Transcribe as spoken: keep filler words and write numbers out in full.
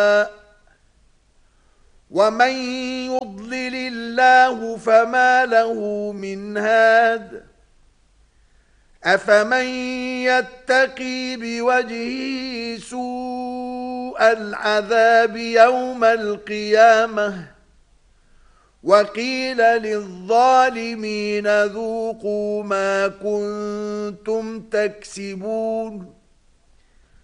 ومن يضلل الله فما له من هاد أفمن يتقي بوجهه سوء العذاب يوم القيامة وقيل للظالمين ذوقوا ما كنتم تكسبون